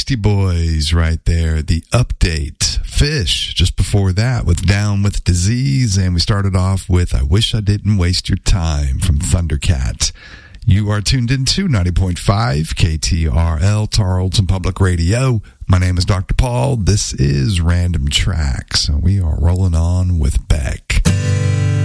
Beastie Boys right there. The Update. Fish just before that with Down with Disease. And we started off with I Wish I Didn't Waste Your Time from Thundercat. You are tuned into 90.5 KTRL, Tarleton Public Radio. My name is Dr. Paul. This is Random Tracks. And we are rolling on with Beck.